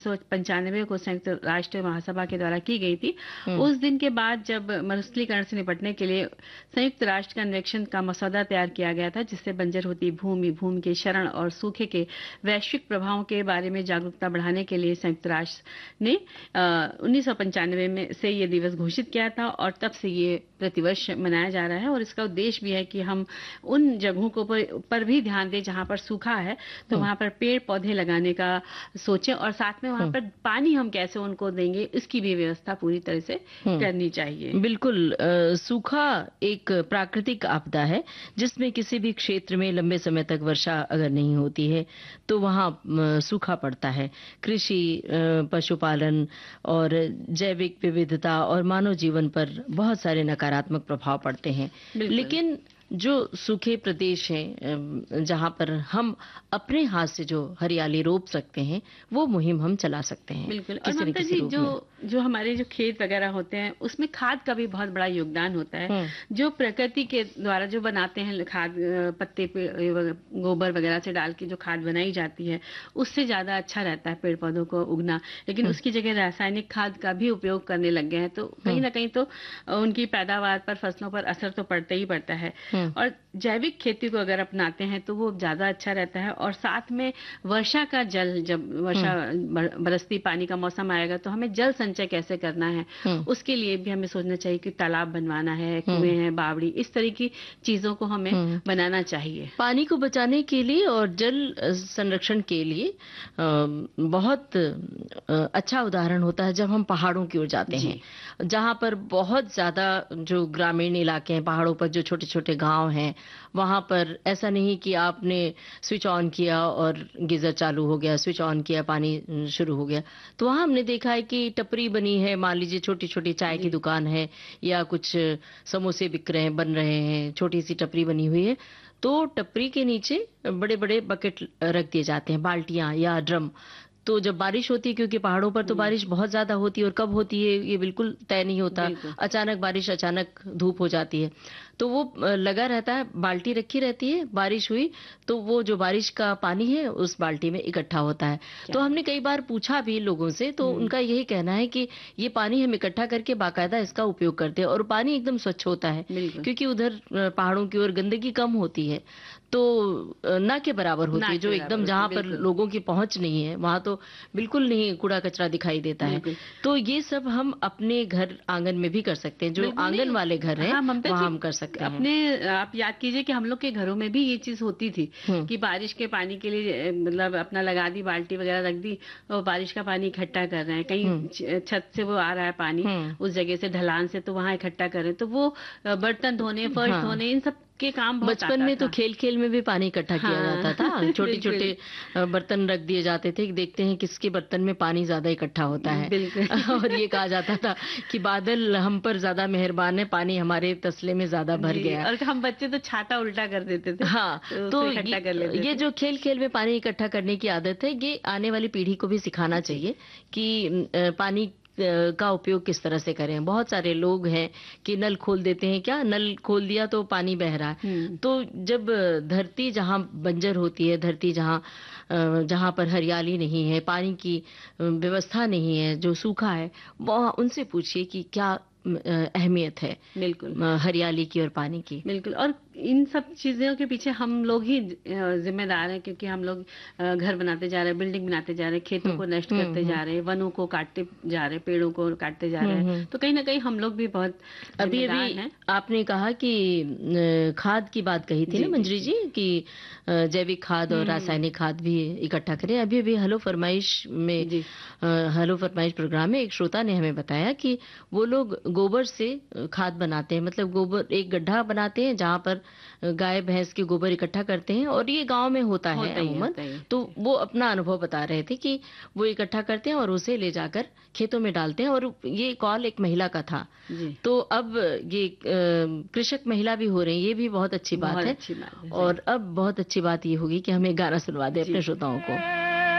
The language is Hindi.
1995 को संयुक्त राष्ट्र महासभा के द्वारा की गई थी। हम्म। उस दिन के बाद जब मरुस्थलीकरण से निपटने के लिए संयुक्त राष्ट्र कन्वेंशन का मसौदा तैयार किया गया था, जिससे बंजर होती भूमि, भूमि के क्षरण और सूखे के वैश्विक प्रभावों के बारे में जागरूकता बढ़ाने के लिए संयुक्त राष्ट्र ने 1995 में से ये दिवस घोषित किया था और तब से ये प्रतिवर्ष मनाया जा रहा है। और इसका उद्देश्य भी है कि हम उन जगहों को पर भी ध्यान दें जहां पर सूखा है, तो वहां पर पेड़ पौधे लगाने का सोचें और साथ में वहां पर पानी हम कैसे उनको देंगे, इसकी भी व्यवस्था पूरी तरह से करनी चाहिए। बिल्कुल। सूखा एक प्राकृतिक आपदा है जिसमें किसी भी क्षेत्र में लंबे समय तक वर्षा अगर नहीं होती है तो वहाँ सूखा पड़ता है। कृषि, पशुपालन और जैविक विविधता और मानव जीवन पर बहुत सारे नकारात्मक प्रभाव पड़ते हैं। लेकिन जो सूखे प्रदेश हैं जहां पर हम अपने हाथ से जो हरियाली रोप सकते हैं वो मुहिम हम चला सकते हैं। बिल्कुल। और ममता जी, जो हमारे जो खेत वगैरह होते हैं उसमें खाद का भी बहुत बड़ा योगदान होता है। जो प्रकृति के द्वारा जो बनाते हैं खाद, पत्ते पे गोबर वगैरह से डाल के जो खाद बनाई जाती है उससे ज्यादा अच्छा रहता है पेड़ पौधों को उगना। लेकिन उसकी जगह रासायनिक खाद का भी उपयोग करने लग गए हैं, तो कहीं ना कहीं तो उनकी पैदावार पर, फसलों पर असर तो पड़ता ही पड़ता है। और जैविक खेती को अगर अपनाते हैं तो वो ज्यादा अच्छा रहता है। और साथ में वर्षा का जल, जब वर्षा बरसती पानी का मौसम आएगा तो हमें जल संचय कैसे करना है उसके लिए भी हमें सोचना चाहिए कि तालाब बनवाना है, कुएं हैं, बावड़ी, इस तरह की चीजों को हमें बनाना चाहिए। पानी को बचाने के लिए और जल संरक्षण के लिए बहुत अच्छा उदाहरण होता है जब हम पहाड़ों की ओर जाते हैं, जहां पर बहुत ज्यादा जो ग्रामीण इलाके हैं, पहाड़ों पर जो छोटे छोटे गांव हैं, वहां पर ऐसा नहीं कि आपने स्विच ऑन किया और गीजर चालू हो गया, स्विच ऑन किया पानी शुरू हो गया। तो वहां हमने देखा है कि टपरी बनी है, मान लीजिए छोटी छोटी चाय की दुकान है या कुछ समोसे बिक रहे हैं, बन रहे हैं, छोटी सी टपरी बनी हुई है, तो टपरी के नीचे बड़े बड़े बकेट रख दिए जाते हैं, बाल्टियां या ड्रम। तो जब बारिश होती है, क्योंकि पहाड़ों पर तो बारिश बहुत ज्यादा होती है और कब होती है ये बिल्कुल तय नहीं होता, अचानक बारिश, अचानक धूप हो जाती है, तो वो लगा रहता है, बाल्टी रखी रहती है, बारिश हुई तो वो जो बारिश का पानी है उस बाल्टी में इकट्ठा होता है। तो हमने कई बार पूछा भी लोगों से, तो उनका यही कहना है कि ये पानी हम इकट्ठा करके बाकायदा इसका उपयोग करते हैं और पानी एकदम स्वच्छ होता है, क्योंकि उधर पहाड़ों की ओर गंदगी कम होती है, तो ना के बराबर होती है, जो एकदम जहां पर लोगों की पहुंच नहीं है वहां तो बिल्कुल नहीं कूड़ा कचरा दिखाई देता है। तो ये सब हम अपने घर आंगन में भी कर सकते हैं, जो आंगन वाले घर हैं वहां हम कर सकते हैं। अपने आप याद कीजिए कि हम लोग के घरों में भी ये चीज होती थी कि बारिश के पानी के लिए मतलब अपना लगा दी, बाल्टी वगैरह रख दी और बारिश का पानी इकट्ठा कर रहे हैं, कहीं छत से वो आ रहा है पानी उस जगह से, ढलान से, तो वहां इकट्ठा कर रहे हैं, तो वो बर्तन धोने, फर्श धोने, इन सब के काम बहुत बचपन में तो खेल खेल में भी पानी इकट्ठा किया जाता था, छोटे छोटे बर्तन रख दिए जाते थे, देखते हैं किसके बर्तन में पानी ज्यादा इकट्ठा होता है। और ये कहा जाता था कि बादल हम पर ज्यादा मेहरबान है, पानी हमारे तसले में ज्यादा भर गया। और हम बच्चे तो छाता उल्टा कर देते थे। हाँ, तो ये जो खेल खेल में पानी इकट्ठा करने की आदत है, ये आने वाली पीढ़ी को भी सिखाना चाहिए कि पानी का उपयोग किस तरह से करें। बहुत सारे लोग हैं कि नल खोल देते हैं, क्या नल खोल दिया तो पानी बह रहा है। तो जब धरती जहां बंजर होती है, धरती जहां पर हरियाली नहीं है, पानी की व्यवस्था नहीं है, जो सूखा है, उनसे पूछिए कि क्या अहमियत है बिल्कुल हरियाली की और पानी की। बिल्कुल। और इन सब चीजों के पीछे हम लोग ही जिम्मेदार हैं, क्योंकि हम लोग घर बनाते जा रहे हैं, बिल्डिंग बनाते जा रहे हैं, खेतों को नष्ट करते जा रहे हैं, वनों को काटते जा रहे हैं, पेड़ों को काटते जा रहे हैं, तो कहीं ना कहीं हम लोग भी बहुत जिम्मेदार हैं। आपने कहा कि खाद की बात कही थी ना मंजरी जी, कि जैविक खाद और रासायनिक खाद भी इकट्ठा करें। अभी अभी हेलो फरमाइश प्रोग्राम में एक श्रोता ने हमें बताया कि वो लोग गोबर से खाद बनाते हैं, मतलब गोबर, एक गड्ढा बनाते हैं जहां पर गाय भैंस की गोबर इकट्ठा करते हैं, और ये गांव में होता है अमूमन। तो वो अपना अनुभव बता रहे थे कि वो इकट्ठा करते हैं और उसे ले जाकर खेतों में डालते हैं। और ये कॉल एक महिला का था, तो अब ये कृषक महिला भी हो रही है, ये भी बहुत अच्छी बात है। और अब बहुत अच्छी बात ये होगी कि हमें गाना सुनवा दे अपने श्रोताओं को।